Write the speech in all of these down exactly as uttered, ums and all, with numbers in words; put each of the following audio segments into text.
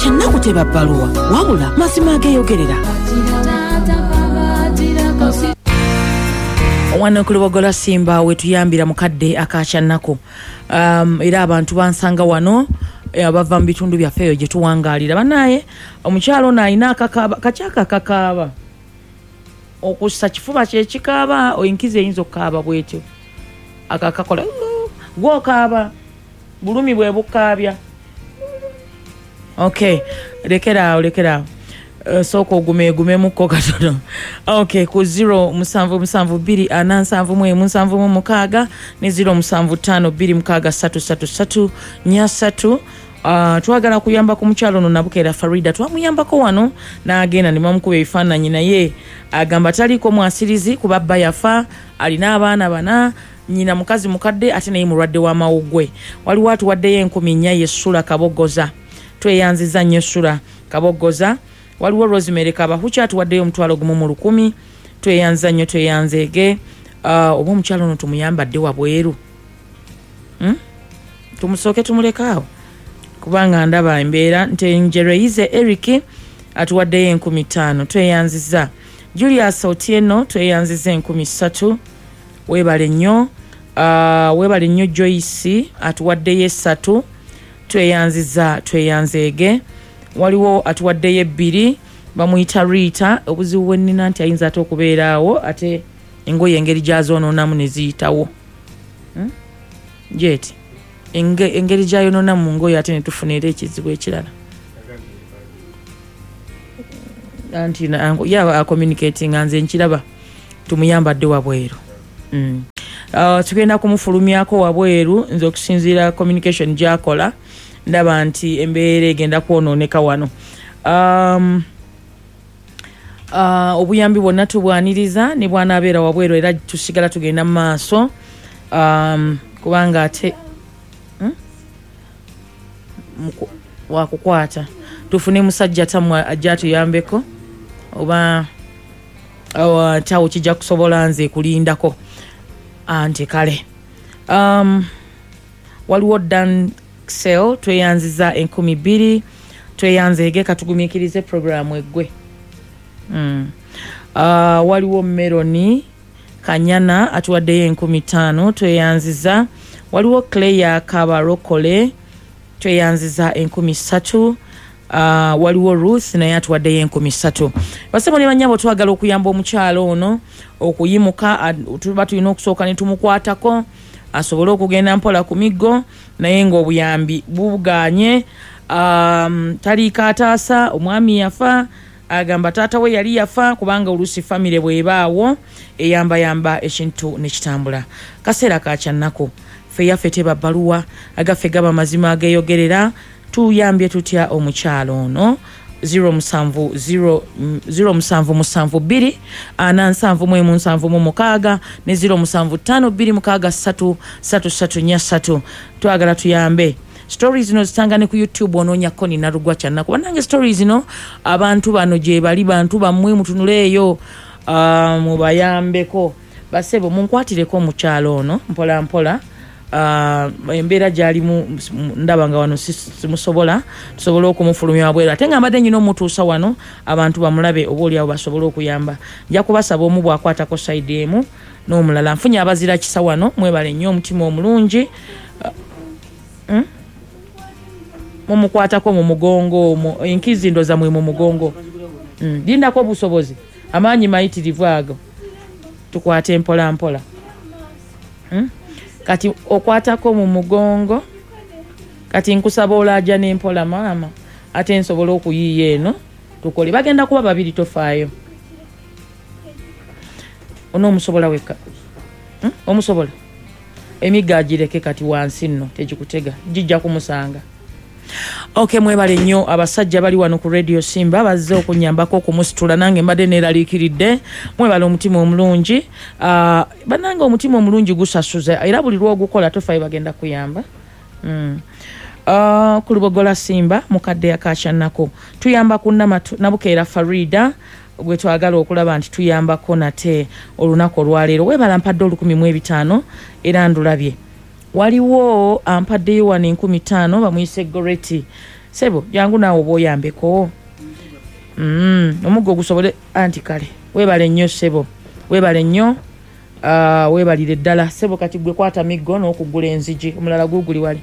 kyannaku teba bbaluwa wabula mazima ageeyogerera. Omwana Kulubogola Simba wetuyambira mukadde akakyannaku um, era abantu bansanga wano abava mu bitundu byaffe eyo gye tuwangaalira banaye omukyalo ono alina akakaaba kakyaka kakaaba okussa kifuba kye kikaaba oyinkiza eyinza okukaaba bwetyo akakakola gw'okaaba bulumi bwe bukaabya. Okay, lekeraawo lekeraawo Uh, soko gume gume muko katono. Okay, ku zero musanvu musanvu biri anansanvu mwe musanvu mu mukaga ne zero musanvu tano biri mukaga satu satu satu nya satu. Uh, twagala kuyamba ku mukyalo no Nabukera Farida twamuyambako wano na agenda nimamukube ebifaananyi naye agamba taliko mwasirizi kubabba yafa alina abaana bana nyina mukazi mukadde ate naye mulwadde wa mawugwe. Wali watu waddeyo enkumi nnya Yesula Kabogoza tweyanziza nnyo Sula Kabogoza. Waliwo Rosemary Kabahucha tuwaddeyo omutwalo gumu mu lukumi tweyanza nnyo tweyanzeege. Uh, oba omukyalo ono tumuyambadde wabweru hmm? Tumusooke tumulekaawo kubanga ndaba embeera ntenjereize Eric atuwaddeyo enkumi ttaano tweyanziza. Julius Otieno tweyanziza enkumi ssatu weebale nnyo. Uh, weebale nnyo Joyce atuwaddeyo essatu tweyanziza tweyanzeege. Waliwo atuwaddeyo ebbiri bamuyita Rita obuzibu bwennina nti ayinza ate okubeeraawo ate engoye engeri gyazoononamu ne ziyitawo hmm? Jeti Enge, engeri gyayonoonamu mu ngoye ate ne tufunira ekizibu ekirala anti yaba acommunicating nze nkiraba tumuyambadde wabweru mm. Uh, tugenda kumufulumyako wabweru nze okusinziira communication gyakola ndaba nti embeera egenda kwonooneka wano. Um, uh, obuyambi bwonna tubwaniriza ne bwanaabeera wabweru era tusigala tugenda mu maaso um, kubanga ate hmm? wakukwata tufune musajja tamwe ajja tuyambeko oba uh, tawo kijja kusobola nze kulindako anti kale. Um, waliwo Dan Sale tweyanziza enkumi bbiri tweyanzeege katugumiikirize programu eggwe. mm. uh, waliwo Meloni Kanyana atuwaddeyo enkumi ttaano tweyanziza. Waliwo Cleya Kabarokole tweyanziza enkumi ssatu. Uh, waliwo Ruth naye atuwaddeyo enkumi ssatu. Basebo ne banyabo twagala okuyamba omukyalo ono okuyimuka tuba tulina okusooka ne tumukwatako asobole okugenda mpola ku miggo naye ng'obuyambi buganye. Um, taliika ataasa omwami yafa agamba taata we yali yafa kubanga oluusi famire bwebaawo eyambayamba ekintu ne kitambula. Kaseera ka kyannako ffe yaffe teba bbaluwa agaffe gaba mazima ageeyogerera tuyambye tutya omukyalo ono. zero musanvu zero zero musanvu musanvu biri ana nsanvu mwe munsanvu mu mukaga ne zero musanvu tano biri mukaga satu satu satu nya satu. Twagala tuyambe stories zino zitangane ku YouTube onoonyako ni narugwa kyannako banange stories zino abantu bano gye bali bantu bammwe mutunuleeyo uh, mubayambeko basebo munkwatireko omukyalo ono mpola mpola. Uh, embeera gyalimu ndaba nga wano simusobola tusobola okumufulumya wabweru ate nga mbadde nyina omutuusa wano abantu bamulabe oba oliawo basobole okuyamba. Nja kubasaba omu bwakwatako side emu n'omulala. Nfunye abazira kisa wano mwebale nnyo omutima omulungi. uh, hmm? mumukwatako mu mugongo enkizi ndoza mwe mu mugongo mm. Lindako obusobozi amaanyi mayitirivu ago tukwate mpola mpola hmm? Kati okwatako mu mugongo kati nkusaba olaja n'empola maama ate nsobola okuyiiya eno tukole bagenda kuba babiri tofaayo ono omusobola weka hmm? Omusobola emigga agireke kati wansi nno tegikutega gijja kumusanga. Okay, mwebale nnyo abasajja bali wano ku Radio Simba bazze okunyambako okumusitula nange mbadde neeraliikiridde. Mwebale omutima omulungi. Uh, banange omutima omulungi gusasuza era buli lwogukola tofayo bagenda kuyamba. mm. uh, Kulubogola Simba mukadde akakyannako tuyamba ku Nabukera Farida gwe twagala okulaba nti tuyambako nate olunaku olwaleero. Webala mpadde olukumi mu ebitaano era ndulabye. Waliwo ampaddeyo wano enkumi ttaano bamuyise Goreti sebo jangu naawe oba oyambeko mm omuggo gusobole anti kale webale nnyo sebo webale nnyo uh, webalire ddala sebo kati gwe kwata miggo n'okugula enzigi omulala guguli wali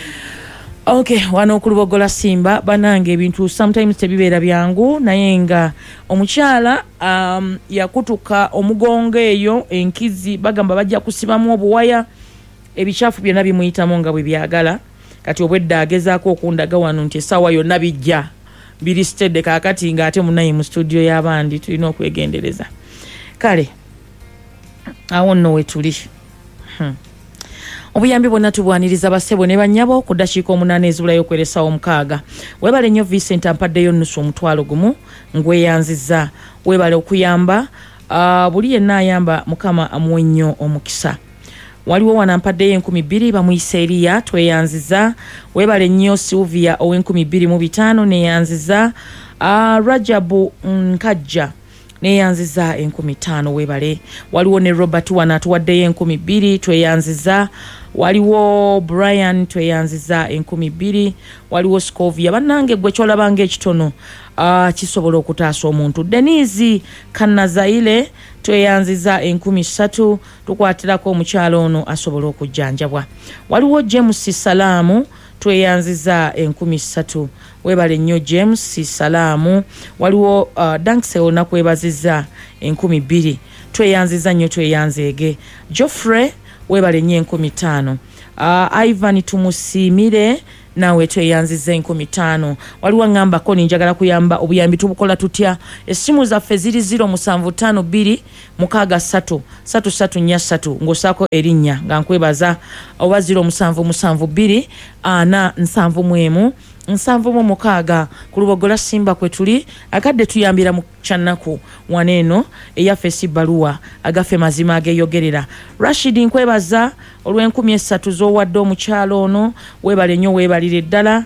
okay wano okulubogola simba banange ebintu sometimes tebibeera byangu naye nga omukyala um, yakutuka omugongo eyo enkizi bagamba bajja kusibamu obuwaya ebichafu byonna bimuyitamu nga bwe byagala kati obwedda agezaako okundaga wano nti essaawa yonna bijja biri stede kaakati ng'ate munayi mu studio y'abandi tulina okwegendereza kale awo nno we tuli hmm. obuyambi bwonna tubwaniriza basebo ne bannyabo ku ddakiika omunaana ezibulayo okweresawo omukaaga webale nnyo Vincent ampaddeyo nnusu omutwalo gumu ngweyanziza webale okuyamba uh, buli yenna ayamba mukama amuwe nnyo omukisa waliwo wanampaddeyo enkumi bbiri bamuyisa Eriya tweyanziza webale nnyo Sylvia ow'enkumi bbiri mu bitaano neyanziza uh, Rajabu Nkajja neyanziza enkumi ttaano webale waliwo ne Robert wana atuwaddeyo enkumi bbiri tweyanziza waliwo Brian tweyanziza enkumi bbiri waliwo Scovia bannange gwe kyolabanga ekitono uh, kisobola okutaasa omuntu Denise Kanazaile tweyanziza enkumi ssatu tukwatirako omukyalo ono asobola okujjanjabwa waliwo James Salamu tweyanziza enkumi ssatu webale nnyo James Salamu waliwo uh, Dankse onakwebaziza enkumi bbiri tweyanziza nnyo tweyanzeege Geoffrey webale nnyo enkumi ttaano uh, Ivan tumusiimire nawe tweyanziza enkumi ttaano waliwo ngambako ninjagala kuyamba obuyambi tubukola tutya essimu zaffe ziri ziro musanvu ttaano bbiri mukaaga ssatu ssatu ssatu nnya ssatu ng'osaako erinnya nga nkwebaza oba ziro musanvu musanvu bbiri ana nsanvu mu emu nsanvu mu mukaaga ku lubogola simba kwe tuli akadde tuyambira mu kyannaku waneeno eyaffe sibbaluwa agaffe mazima ageeyogerera Rashid nkwebaza olw'enkumi essatu z'owadde omukyalo ono weebale nnyo weebalire ddala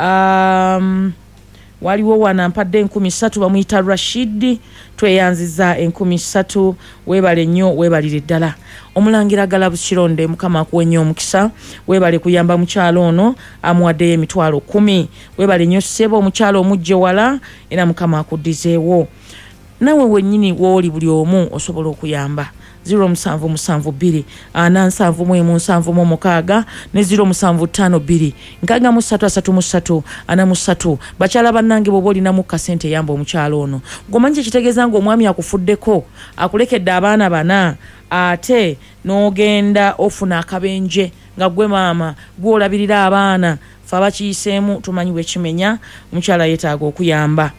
um, waliwo wana mpadde enkumi ssatu bamuyita Rashid tweyanziza enkumi ssatu weebale nnyo weebalire ddala omulangira Galabu Kironde mukama akuwe nnyo omukisa weebale kuyamba mukyalo ono amuwaddeyo emitwalo kumi weebale nnyo ssebo omukyalo omujje wala era mukama akuddizeewo nawe wennyini wooli buli omu osobola okuyamba ziro musanvu musanvu bbiri ana nsanvu mu emu nsanvu mu mukaaga ne ziro musanvu ttaano bbiri nkaaga mu ssatu asatu mu ssatu ana mu ssatu bakyala bannange bw'oba olinamu kasente yamba omukyalo ono gomanyi kitegeeza nga omwami akufuddeko akulekedde abaana bana ate n'ogenda ofuna akabenje nga gwe maama gw'olabirira abaana fe abakiyiseemu tumanyi bwekimenya omukyala yeetaaga okuyamba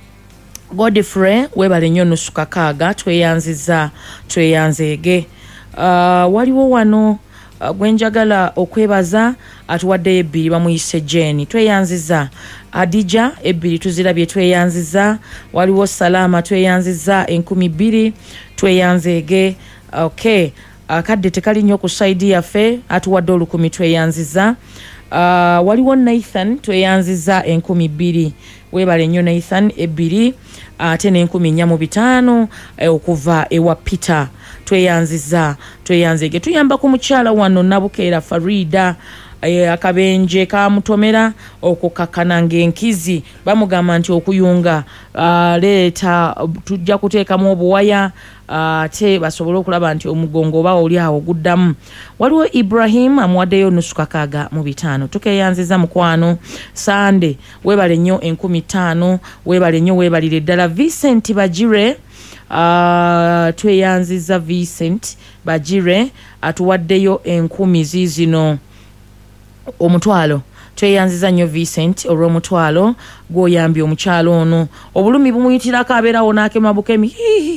Godfrey webale nnyo nusu kakaaga tweyanziza tweyanzeege uh, waliwo wano uh, gwenjagala okwebaza atuwaddeyo ebbiri bamuyise Jeni tweyanziza Adija ebbiri tuzirabye tweyanziza waliwo Salama tweyanziza enkumi bbiri tweyanzeege okay akadde uh, tekali nnyo ku saidi yaffe atuwadde olukumi tweyanziza uh, waliwo Nathan tweyanziza enkumi bbiri webale nnyo Nathan ebbiri ate n'enkumi nnya mu bitaano okuva ewa Peter tweyanziza tweyanzege tuyamba ku mukyala wano Nabukeera Farida e, akabenje kamutomera okukakana ng'enkizi bamugamba nti okuyunga uh, leeta tujja kuteekamu obuwaya ate uh, basobole okulaba nti omugongo oba oli awo guddamu waliwo Ibrahim amuwaddeyo nusu kakaaga mu bitaano tukeyanziza mukwano Sande weebale nnyo enkumi ttaano weebale nnyo weebalire ddala Vincent Bagire uh, tweyanziza Vincent Bagire atuwaddeyo enkumi ziizino omutwalo tweyanziza nnyo Vincent olw'omutwalo gw'oyambye omukyalo ono obulumi bumuyitirako abeerawo n'akema bukemi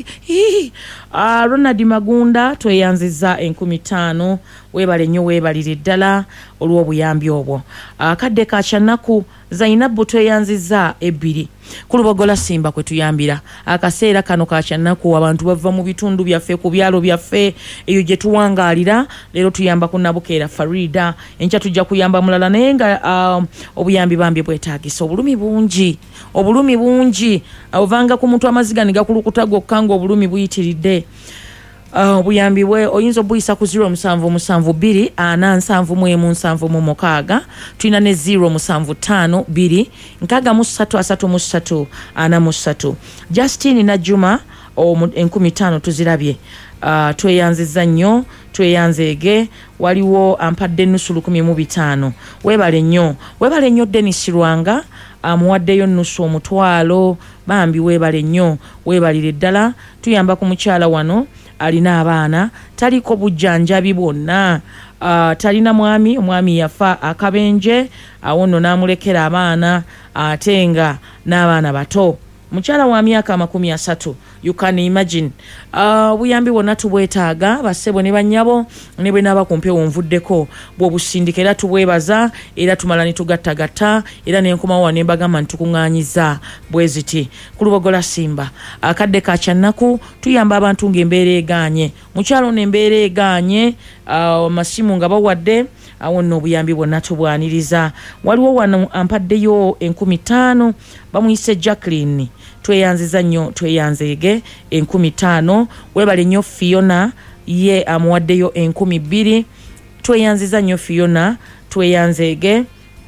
uh, Ronald Magunda tweyanziza enkumi ttaano weebale nnyo weebalire ddala olw'obuyambi obwo akadde uh, ka kyannaku Zainabu tweyanziza ebbiri ku lubogola simba kwe tuyambira akaseera kano ka kyannaku abantu bava mu bitundu byaffe ku byalo byaffe eyo gye tuwangaalira leero tuyamba ku Nabukeera Farida enkya tujja kuyamba mulala naye nga uh, obuyambi bambye bwetaagisa obulumi bungi obulumi bungi ovanga ku muntu amaziga ne gakulukuta gokka nga obulumi buyitiridde obuyambi bwe oyinza obuyisa ku zero musanvu musanvu bbiri ana nsanvu mu emu nsanvu mu mukaaga tulina ne zero musanvu ttaano bbiri nkaaga mu ssatu asatu mu ssatu ana mu ssatu Justin na Juma enkumi ttaano tuzirabye. Uh, tweyanziza nnyo tweyanzeege waliwo ampadde nusu lukumi mu bitaano webale nnyo webale nnyo Dennis Rwanga amuwaddeyo nusu omutwalo bambi webale nnyo webalire ddala tuyamba ku mukyala wano alina abaana taliko bujjanjabi bwonna uh, talina mwami omwami yafa akabenje awo nno n'amulekera abaana ate nga n'abaana bato mukyala wa myaka makumi asatu. You can imagine. Uh, buyambi wonna tubwetaaga bassebo ne bannyabo ne bwe naaba ku mpewo nvuddeko bw'obusindika era tubwebaza era tumala ne tugattagatta era n'enkomawo ne mbagamba ntukuŋŋaanyiza bwe ziti ku Lubogola Simba akadde ka kyannaku tuyamba abantu ng'embeera egaanye mukyalo n'embeera egaanye uh, masimu nga bawadde awo nno obuyambi bwonna tubwaniriza waliwo wano ampaddeyo enkumi ttaano bamuyise Jacqueline tweyanziza nnyo tweyanzeege enkumi ttaano webale nnyo Fiona ye amuwaddeyo enkumi bbiri tweyanziza nnyo Fiona tweyanzeege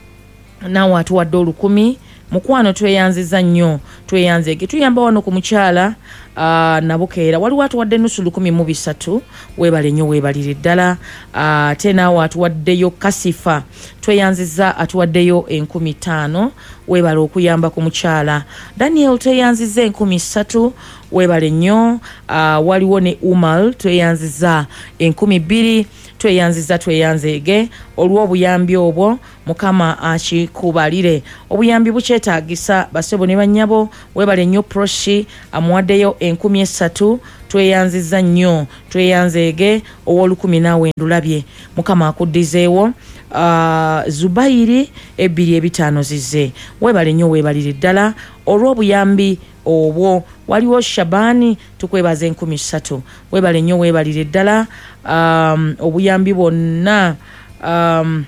nawe atuwadde olukumi mukwano tweyanziza nnyo tweyanzeege tuyamba wano ku mukyala uh, nabukeera waliwo atuwadde nusu lukumi mu bisatu webale nnyo webalire ddala ate uh, naawe atuwaddeyo Kasifa tweyanziza atuwaddeyo enkumi ttaano webale okuyamba ku mukyala Daniel tweyanziza enkumi ssatu webale nnyo uh, waliwo ne Umal tweyanziza enkumi bbiri tweyanziza tweyanzeege olw'obuyambi obwo mukama akikubalire obuyambi bukyetaagisa basebo ne bannyabo webale nnyo Proshi amuwaddeyo enkumi essatu tweyanziza nnyo tweyanzeege ow'olukumi naawe ndulabye mukama akuddizeewo uh, Zubairi ebbiri ebitaano zize webale nnyo webalire ddala olw'obuyambi obwo waliwo Shabani tukwebaza enkumi ssatu webale nnyo webalire ddala um, obuyambi bwonna um,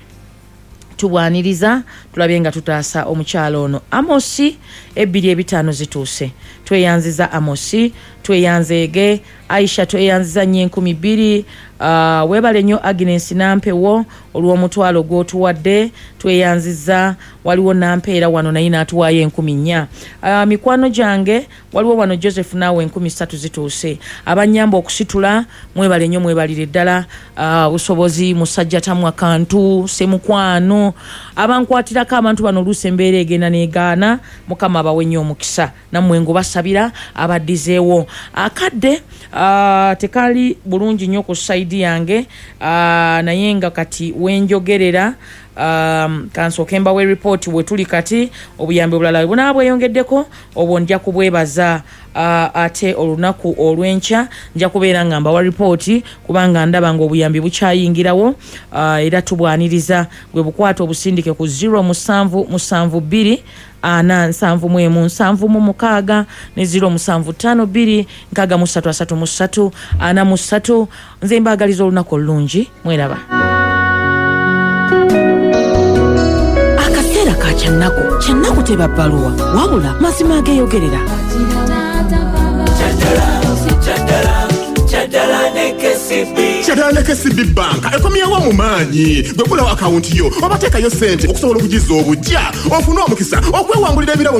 tubwaniriza tulabye nga tutaasa omukyalo ono Amosi ebbiri ebitaano zituuse tweyanziza Amosi tweyanzeege Aisha tweyanziza nnyo enkumi bbiri uh, webale nnyo Agnes Nampewo olw'omutwalo gw'otuwadde tweyanziza waliwo Nampeera wano naye n'atuwaayo enkumi nnya uh, mikwano gyange waliwo wano Joseph naawe enkumi ssatu zituuse abannyamba okusitula mwebale nnyo mwebalire ddala uh, busobozi musajja tamwa kantu semukwano abankwatirako abantu bano oluusi embeera egenda negaana mukama abawe nnyo omukisa nammwe ngubasabira abaddizeewo akadde uh, tekali bulungi nnyo ku saidi yange uh, naye nga kati wenjogerera um, kansooke mbawe report we tuli kati obuyambi obulala bunaaba bweyongeddeko obwo nja kubwebaza uh, ate olunaku olw'enkya nja kubeera nga mbawa report kubanga ndaba nga obuyambi bukyayingirawo uh, era tubwaniriza gwe bukwata obusindike ku zero musanvu musanvu bbiri ana nsanvu mu emu nsanvu mu mukaaga ne zero musanvu ttaano bbiri nkaaga mu ssatu asatu mu ssatu ana mu ssatu nze mbaagaliza olunaku olulungi mweraba. Akaseera ka kyannaku kyannaku teba bbaluwa wabula mazima ageeyogerera Kyadala ne K C B Bank ekomyewo mu maanyi gwe kulawo akawunti yo obateekayo ssente okusobola okugiza obujja ofune omukisa okwewangulira ebirabo